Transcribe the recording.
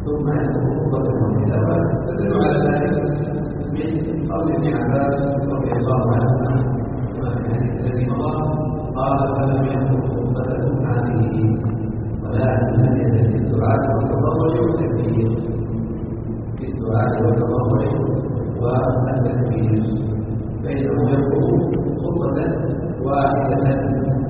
ثم يكون خطبة التلاوة. تدل على ذلك من قول ابن عباس رضي الله عنهما كما في الحديث الذي مضى قال فلم يكن خطبة هذه ولكن لم يزل في الدعاء والتضرع والتكبير، في الدعاء والتضرع والتكبير، فإنه يكون خطبة واحدة